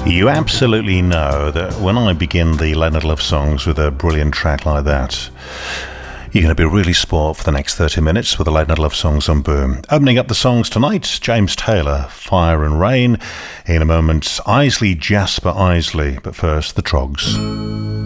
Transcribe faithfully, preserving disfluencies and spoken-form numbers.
You absolutely know that when I begin the Leonard Love songs with a brilliant track like that, you're going to be really spoilt for the next thirty minutes with the Leonard Love songs on Boom. Opening up the songs tonight, James Taylor, Fire and Rain. In a moment, Isley Jasper Isley, but first, the Troggs.